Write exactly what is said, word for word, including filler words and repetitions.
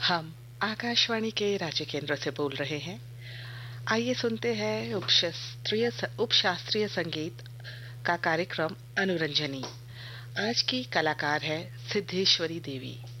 हम आकाशवाणी के रांची केंद्र से बोल रहे हैं। आइए सुनते हैं उपशास्त्रीय उपशास्त्रीय संगीत का कार्यक्रम अनुरंजनी। आज की कलाकार है सिद्धेश्वरी देवी।